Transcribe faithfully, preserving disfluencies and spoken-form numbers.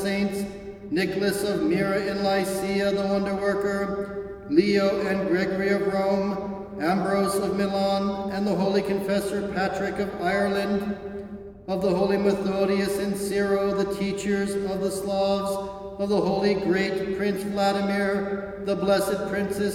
saints, Nicholas of Myra in Lycia, the wonder-worker, Leo and Gregory of Rome, Ambrose of Milan, and the holy confessor Patrick of Ireland, of the holy Methodius and Cyril, the teachers of the Slavs, of the holy great Prince Vladimir, the blessed Princess